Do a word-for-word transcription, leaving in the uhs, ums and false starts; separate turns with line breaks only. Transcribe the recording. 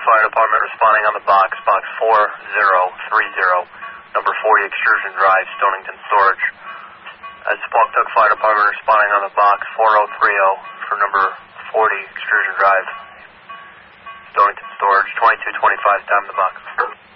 Fire Department responding on the box, box four zero three zero, number forty Excursion Drive, Stonington Storage. As Pawtucket Fire Department responding on the box four zero three zero for number forty Excursion Drive, Stonington Storage, twenty-two twenty-five, time in the box.